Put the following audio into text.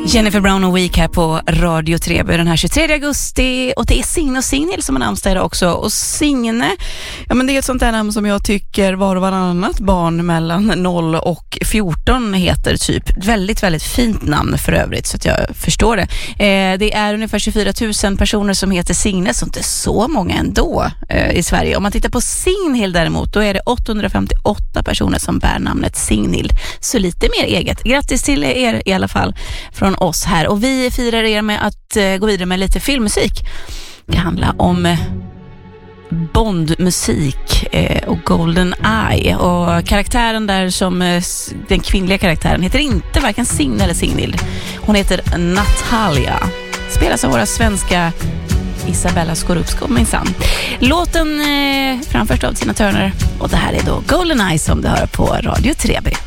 Jennifer Brown och Week här på Radio Treby den här 23 augusti. Och det är Signe och Signhild som har namnsdag idag också. Och Signe, ja men det är ett sånt där namn som jag tycker var och varannat barn mellan 0 och 14 heter typ. Väldigt, väldigt fint namn för övrigt så att jag förstår det. Det är ungefär 24 000 personer som heter Signe, så inte så många ändå i Sverige. Om man tittar på Signhild däremot, då är det 858 personer som bär namnet Signhild. Så lite mer eget. Grattis till er i alla fall från oss här. Och vi firar er med att gå vidare med lite filmmusik. Det handlar om Bondmusik och Golden Eye. Och karaktären där som den kvinnliga karaktären heter inte varken Signe eller Signhild. Hon heter Natalia. Spelas av våra svenska Isabella Scorupsko minsann. Låten framförst av Tina Turner. Och det här är då Golden Eye som du hör på Radio Treby.